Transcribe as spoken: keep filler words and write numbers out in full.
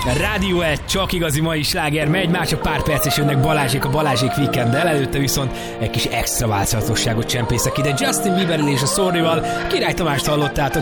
Rádió egy, csak igazi mai sláger megy, már csak pár perc és jönnek Balázsék a Balázsék Weekenddel, előtte viszont egy kis extra változatosságot csempészek ide Justin Bieberrel és a Sorryval. Király Tamást hallottátok.